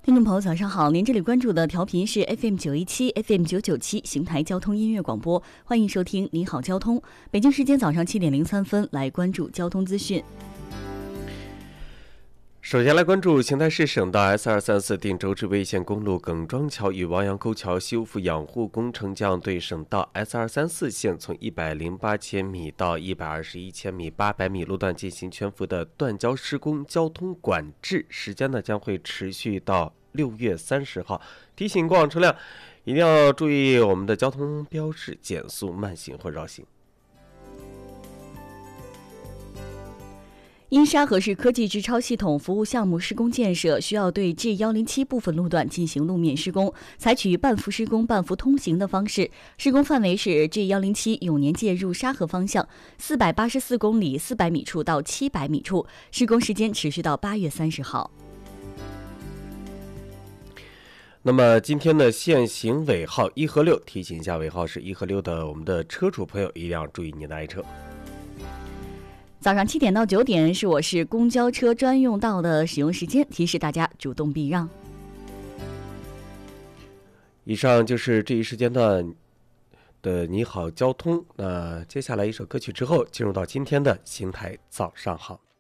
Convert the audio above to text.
听众朋友早上好，您这里关注的调频是 FM917 FM997 邢台交通音乐广播，欢迎收听你好交通。北京时间早上7点03分，来关注交通资讯。 首先来关注邢台市省道 S234 定州至魏县公路耿庄桥与王阳沟桥修复养护工程将对省道 S234 线从108千米到121千米800米路段进行全幅的断交施工，交通管制时间呢将会持续到6月30号。提醒过往车辆一定要注意我们的交通标志，减速慢行或绕行。 因沙河市科技制超系统服务项目施工建设，需要对 G107 部分路段进行路面施工，采取半幅施工半幅通行的方式。施工范围是 G107 永年界入沙河方向484公里400米处到700米处，施工时间持续到8月30号。 那么今天的限行尾号1和6，提醒一下尾号是1和6的我们的车主朋友一定要注意您的爱车。 早上7点到9点是我市公交车专用道的使用时间，提示大家主动避让。 以上就是这一时间段的你好交通。那接下来一首歌曲之后，进入到今天的邢台早上好。